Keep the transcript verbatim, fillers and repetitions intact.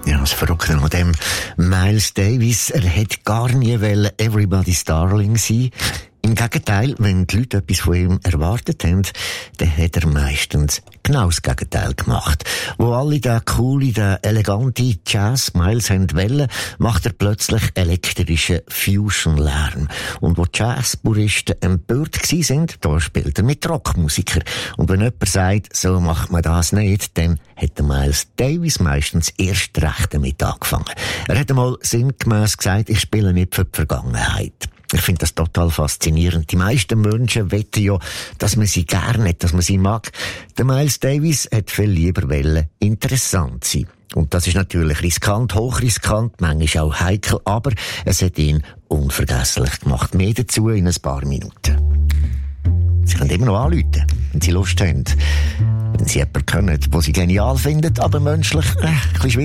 Ja, das Verrückte an dem Miles Davis, er hätte gar nie wollen Everybody's Darling sein. Im Gegenteil, wenn die Leute etwas von ihm erwartet haben, dann hat er meistens genau das Gegenteil gemacht. Wo alle den coole, den elegante Jazz Miles haben wollen, macht er plötzlich elektrischen Fusion-Lärm. Und wo Jazzpuristen empört gsi sind, da spielt er mit Rockmusikern. Und wenn jemand sagt, so macht man das nicht, dann hat der Miles Davis meistens erst recht damit angefangen. Er hat einmal sinngemäss gesagt, ich spiele nicht für die Vergangenheit. Ich finde das total faszinierend. Die meisten Menschen wetten ja, dass man sie gerne hat, dass man sie mag. Der Miles Davis hat viel lieber wollen interessant sein. Und das ist natürlich riskant, hochriskant, manchmal auch heikel, aber es hat ihn unvergesslich gemacht. Mehr dazu in ein paar Minuten. Sie können immer noch anrufen, wenn Sie Lust haben. Wenn Sie jemanden kennen, den Sie genial finden, aber menschlich äh, ein bisschen schwierig.